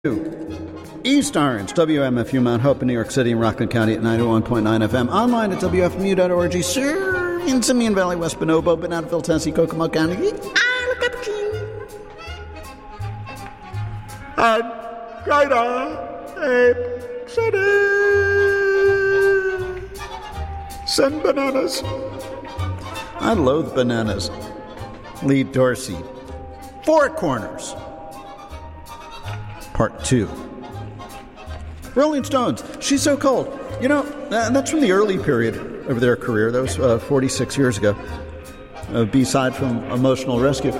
East Orange, WMFU Mount Hope in New York City and Rockland County at 91.9 FM. Online at WFMU.org. Sir, in Simeon Valley, West Bonobo, Benadville, Tennessee, Kokomo County. And Greater City. Send bananas. I loathe bananas. Lee Dorsey. Four Corners. Part 2. Rolling Stones, She's So Cold. You know, that's from the early period of their career. That was 46 years ago. A B-side from Emotional Rescue.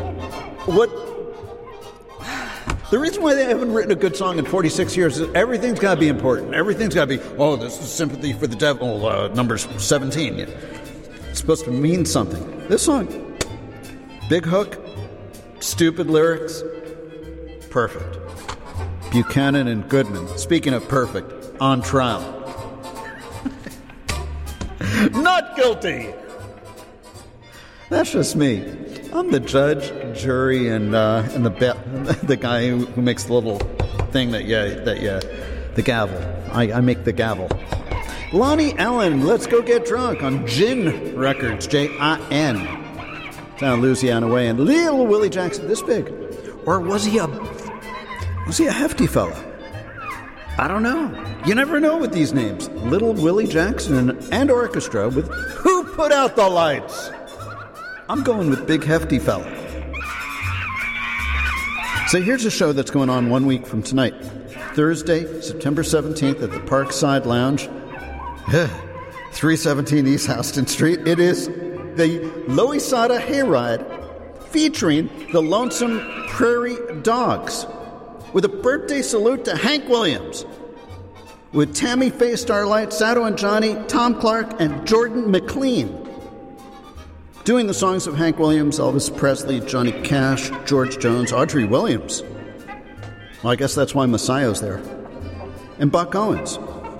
The reason why they haven't written a good song in 46 years is everything's got to be important. Everything's got to be, this is Sympathy for the Devil, number 17. It's supposed to mean something. This song, big hook, stupid lyrics, perfect. Buchanan and Goodman, speaking of perfect, on trial. Not guilty! That's just me. I'm the judge, jury, and the guy who makes the little thing the gavel. I make the gavel. Lonnie Allen, Let's Go Get Drunk on Gin Records, J-I-N. Down Louisiana way. And Lil Willie Jackson, this big. Or was he a hefty fella? I don't know. You never know with these names. Little Willie Jackson and orchestra with Who Put Out the Lights? I'm going with big hefty fella. So here's a show that's going on 1 week from tonight. Thursday, September 17th at the Parkside Lounge. 317 East Houston Street. It is the Loisada Hayride featuring the Lonesome Prairie Dogs, with a birthday salute to Hank Williams, with Tammy Faye Starlight, Sato and Johnny, Tom Clark, and Jordan McLean, doing the songs of Hank Williams, Elvis Presley, Johnny Cash, George Jones, Audrey Williams. Well, I guess that's why Messiah's there. And Buck Owens.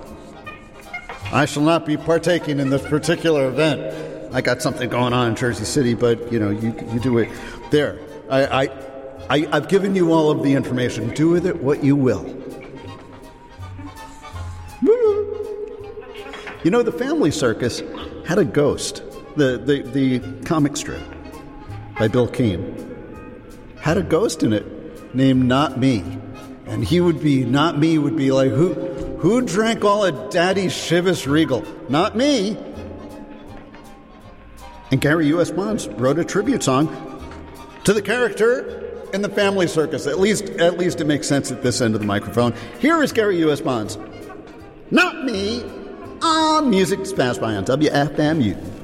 I shall not be partaking in this particular event. I got something going on in Jersey City, but, you do it there. I've given you all of the information. Do with it what you will. You know, the Family Circus had a ghost. The comic strip by Bill Keane had a ghost in it named Not Me. And he would be, Not Me would be like, who drank all of Daddy's Chivas Regal? Not me. And Gary U.S. Bonds wrote a tribute song to the character in the Family Circus. At least it makes sense at this end of the microphone. Here is Gary U.S. Bonds. Not Me on Music Passed By on WFMU.